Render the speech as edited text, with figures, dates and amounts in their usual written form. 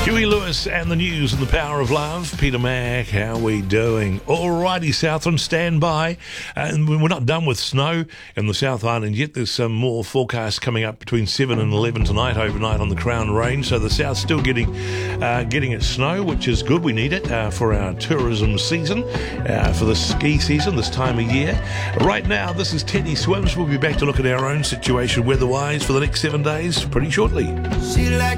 Huey Lewis and the News and the Power of Love. Peter Mack, how we doing? Alrighty, Southland, stand by. And we're not done with snow in the South Island yet. There's some more forecasts coming up between 7 and 11 tonight, overnight on the Crown Range. So the South's still getting its snow, which is good. We need it for our tourism season, for the ski season this time of year. Right now, this is Teddy Swims. We'll be back to look at our own situation weather-wise for the next 7 days pretty shortly.